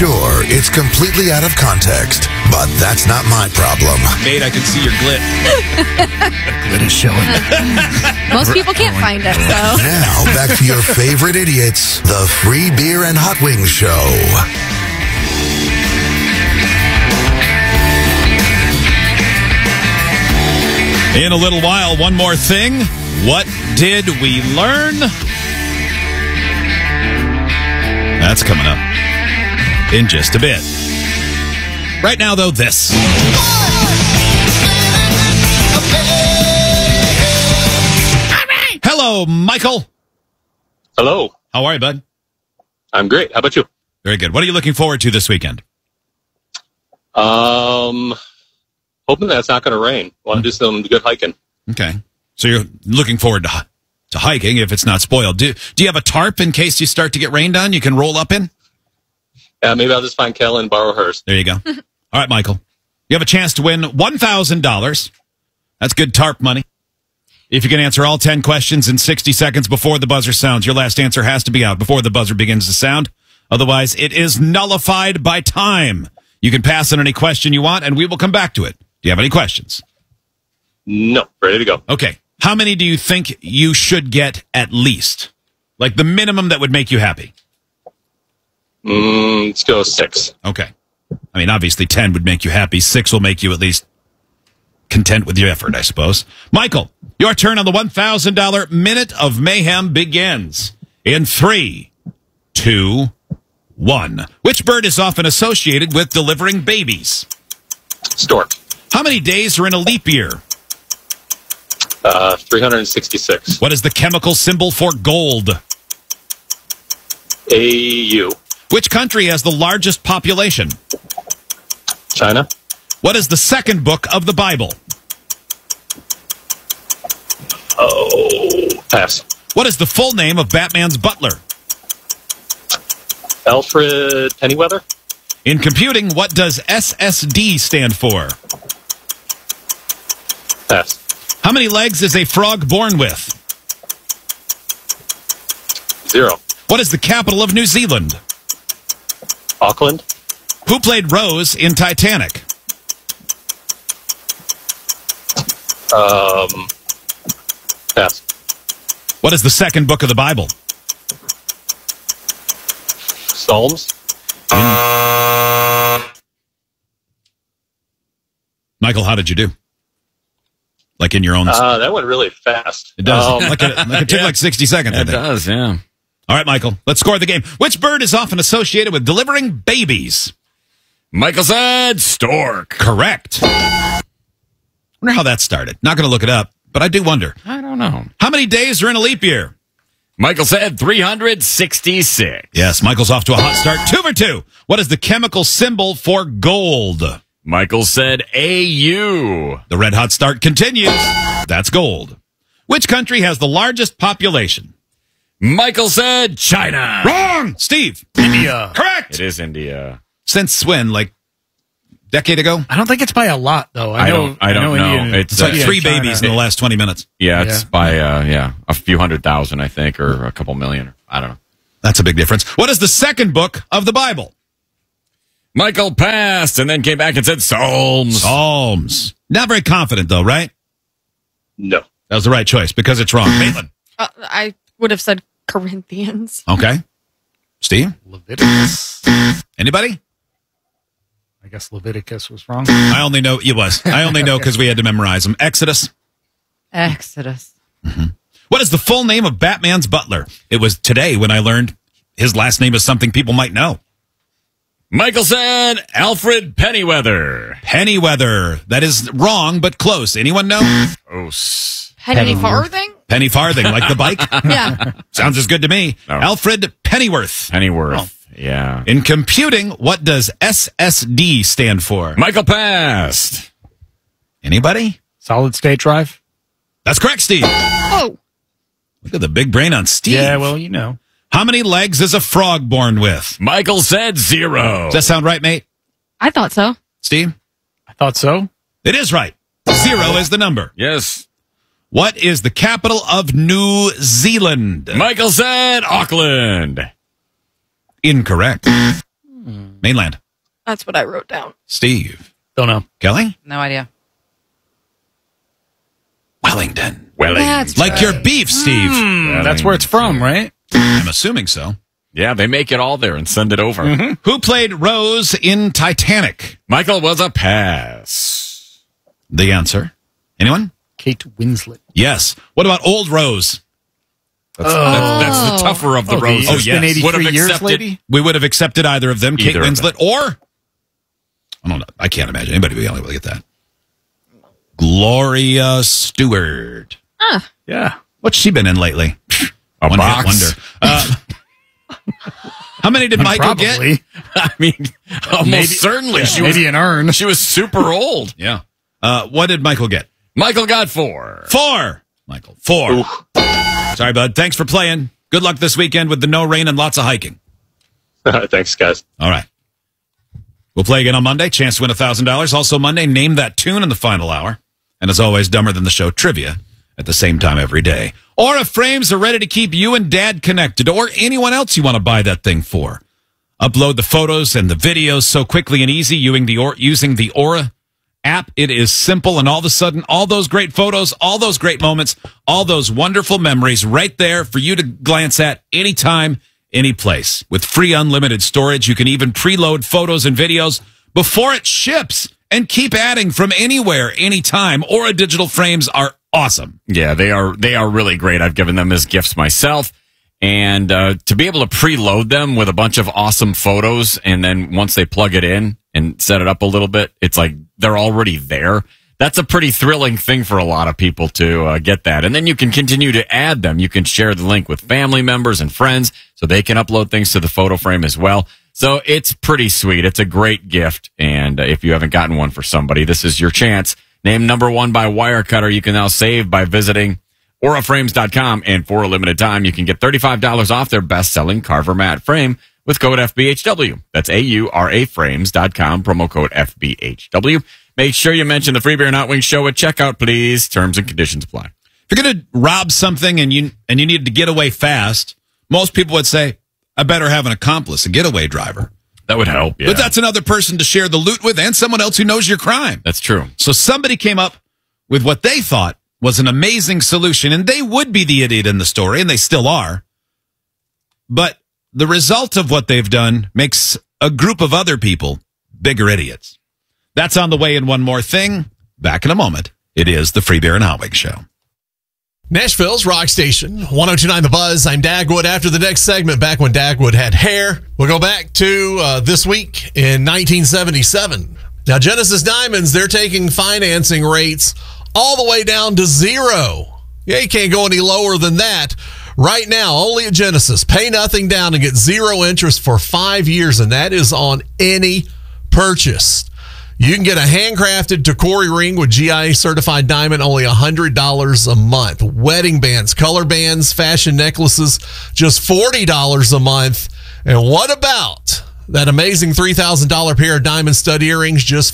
Sure, it's completely out of context, but that's not my problem. Mate, I can see your glit. Glit is showing. Most people can't find it, so. Now, back to your favorite idiots, the Free Beer and Hot Wings Show. In a little while, one more thing. What did we learn? That's coming up in just a bit. Right now, though, this. Hello, Michael. Hello. How are you, bud? I'm great. How about you? Very good. What are you looking forward to this weekend? Hoping that it's not going to rain. Want to do some good hiking. Okay. So you're looking forward to hiking if it's not spoiled. Do you have a tarp in case you start to get rained on you can roll up in? Yeah, maybe I'll just find Kelly and borrow hers. There you go. All right, Michael. You have a chance to win $1,000. That's good tarp money. If you can answer all 10 questions in 60 seconds before the buzzer sounds, your last answer has to be out before the buzzer begins to sound. Otherwise, it is nullified by time. You can pass on any question you want, and we will come back to it. Do you have any questions? No. Ready to go. Okay. How many do you think you should get at least? Like the minimum that would make you happy? Let's go 6. Okay. I mean, obviously 10 would make you happy. 6 will make you at least content with your effort, I suppose. Michael, your turn on the $1,000 Minute of Mayhem begins in 3, 2, 1. Which bird is often associated with delivering babies? Stork. How many days are in a leap year? 366. What is the chemical symbol for gold? AU. Which country has the largest population? China. What is the second book of the Bible? Oh, pass. What is the full name of Batman's butler? Alfred Pennyweather. In computing, what does SSD stand for? Pass. How many legs is a frog born with? 0. What is the capital of New Zealand? Auckland. Who played Rose in Titanic? Pass. What is the second book of the Bible? Psalms. Michael, how did you do? Like in your own... That went really fast. It does. It took like 60 seconds, I It think. does, yeah. All right, Michael, let's score the game. Which bird is often associated with delivering babies? Michael said stork. Correct. Wonder how that started. Not going to look it up, but I do wonder. I don't know. How many days are in a leap year? Michael said 366. Yes, Michael's off to a hot start. 2 for 2. What is the chemical symbol for gold? Michael said AU. The red hot start continues. That's gold. Which country has the largest population? Michael said China. Wrong! Steve. India. Correct! It is India. Since when? Like decade ago? I don't think it's by a lot, though. I don't know. India- It's like India 3 and China. babies in the last 20 minutes. Yeah, it's by, a few 100,000, I think, or a couple million. I don't know. That's a big difference. What is the second book of the Bible? Michael passed and then came back and said Psalms. Psalms. Not very confident, though, right? No. That was the right choice because it's wrong. Maitland. I would have said Corinthians. Okay. Steve? Leviticus. Anybody? I guess Leviticus was wrong. I only know it was. I only know because we had to memorize them. Exodus. Exodus. What is the full name of Batman's butler? It was today when I learned his last name is something people might know. Michael said Alfred Pennyweather. Pennyweather. That is wrong, but close. Anyone know? Penny farthing? Penny farthing, like the bike? Yeah. Sounds as good to me. No. Alfred Pennyworth. Pennyworth. Yeah. In computing, what does SSD stand for? Michael passed. Anybody? Solid state drive. That's correct, Steve. Oh. Look at the big brain on Steve. Yeah, well, you know. How many legs is a frog born with? Michael said 0. Does that sound right, mate? I thought so. Steve? I thought so. It is right. 0 is the number. Yes. What is the capital of New Zealand? Michael said Auckland. Incorrect. Mainland. That's what I wrote down. Steve. Don't know. Kelly? No idea. Wellington. That's Like right. your beef, Steve. That's where it's from, right? I'm assuming so. Yeah, they make it all there and send it over. Who played Rose in Titanic? Michael was a pass. The answer. Anyone? Kate Winslet. Yes. What about Old Rose? That's the tougher of the roses. Oh, yes. Been 83 Would have years, accepted- lady? We would have accepted either of them, Kate Either of Winslet or... I don't know. I can't imagine anybody being able to get that. Gloria Stewart. Yeah. What's she been in lately? A One box. hit wonder. How many did Michael get? Probably. I mean, almost Maybe- certainly. Yeah, She was, maybe an urn. she was super old. Yeah. What did Michael get? Michael got 4. 4. Michael, 4. Oof. Sorry, bud. Thanks for playing. Good luck this weekend with the no rain and lots of hiking. Thanks, guys. All right. We'll play again on Monday. Chance to win $1,000. Also Monday, name that tune in the final hour. And as always, Dumber Than the Show trivia at the same time every day. Aura frames are ready to keep you and Dad connected, or anyone else you want to buy that thing for. Upload the photos and the videos so quickly and easy using the Aura app. It is simple, and all of a sudden, all those great photos, all those great moments, all those wonderful memories right there for you to glance at anytime, any place. With free unlimited storage, you can even preload photos and videos before it ships and keep adding from anywhere, anytime. Aura digital frames are awesome. Yeah, they are really great. I've given them as gifts myself. And to be able to preload them with a bunch of awesome photos, and then once they plug it in and set it up a little bit, it's like they're already there. That's a pretty thrilling thing for a lot of people to get that. And then you can continue to add them. You can share the link with family members and friends so they can upload things to the photo frame as well. So it's pretty sweet. It's a great gift. And if you haven't gotten one for somebody, this is your chance. Named number 1 by Wirecutter. You can now save by visiting auraframes.com. And for a limited time, you can get $35 off their best-selling Carver matte frame with code FBHW. That's auraframes.com, promo code FBHW. Make sure you mention the Free Beer and Hot Wings show at checkout, please. Terms and conditions apply. If you're going to rob something and you need to get away fast, most people would say, I better have an accomplice, a getaway driver. That would help, yeah. But that's another person to share the loot with and someone else who knows your crime. That's true. So somebody came up with what they thought was an amazing solution, and they would be the idiot in the story, and they still are. But the result of what they've done makes a group of other people bigger idiots. That's on the way in One More Thing. Back in a moment. It is the Free Beer and Hot Wings Show. Nashville's Rock Station, 102.9 The Buzz. I'm Dagwood. After the next segment, back when Dagwood had hair, we'll go back to this week in 1977. Now, Genesis Diamonds, they're taking financing rates all the way down to 0. Yeah, you can't go any lower than that. Right now, only at Genesis, pay nothing down and get 0 interest for 5 years, and that is on any purchase. You can get a handcrafted Tacori ring with GIA certified diamond, only $100 a month. Wedding bands, color bands, fashion necklaces, just $40 a month. And what about that amazing $3,000 pair of diamond stud earrings, just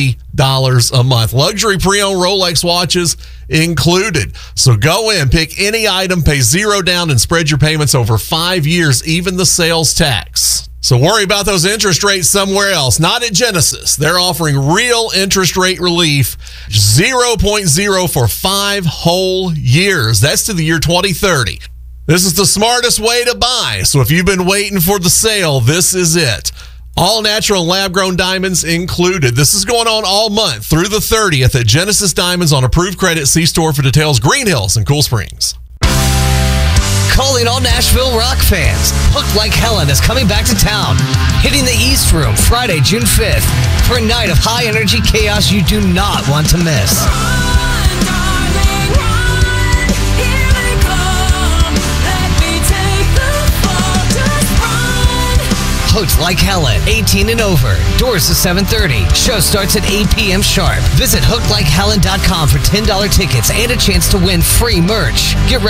$50 a month. Luxury pre-owned Rolex watches included. So go in, pick any item, pay 0 down, and spread your payments over 5 years, even the sales tax. So worry about those interest rates somewhere else, not at Genesis. They're offering real interest rate relief, 0.0 for 5 whole years. That's to the year 2030. This is the smartest way to buy. So if you've been waiting for the sale, this is it. All natural lab-grown diamonds included. This is going on all month through the 30th at Genesis Diamonds on approved credit. See store for details. Green Hills and Cool Springs. Calling all Nashville rock fans. Hooked Like Helen is coming back to town. Hitting the East Room Friday, June 5th for a night of high-energy chaos you do not want to miss. Hooked Like Helen, 18 and over. Doors to 7:30. Show starts at 8 p.m. sharp. Visit hookedlikehelen.com for $10 tickets and a chance to win free merch. Get ready